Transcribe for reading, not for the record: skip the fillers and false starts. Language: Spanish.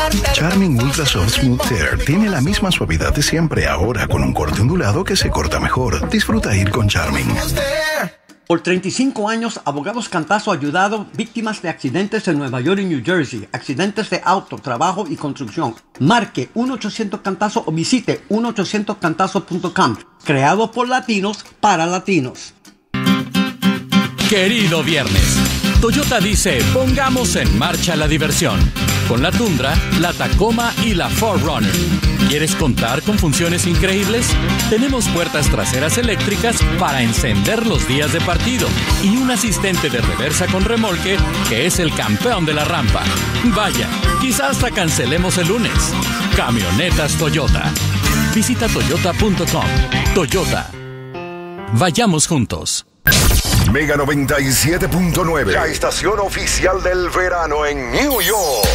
Charmin Ultra Soft Smooth Tear tiene la misma suavidad de siempre, ahora con un corte ondulado que se corta mejor. Disfruta ir con Charmin. Por 35 años, Abogados Cantazo ha ayudado víctimas de accidentes en Nueva York y New Jersey. Accidentes de auto, trabajo y construcción. Marque 1-800-CANTAZO o visite 1-800-CANTAZO.com. Creado por latinos para latinos. Querido viernes, Toyota dice, pongamos en marcha la diversión. Con la Tundra, la Tacoma y la 4Runner. ¿Quieres contar con funciones increíbles? Tenemos puertas traseras eléctricas para encender los días de partido y un asistente de reversa con remolque que es el campeón de la rampa. Vaya, quizás hasta cancelemos el lunes. Camionetas Toyota. Visita toyota.com. Toyota. Vayamos juntos. Mega 97.9, la estación oficial del verano en New York.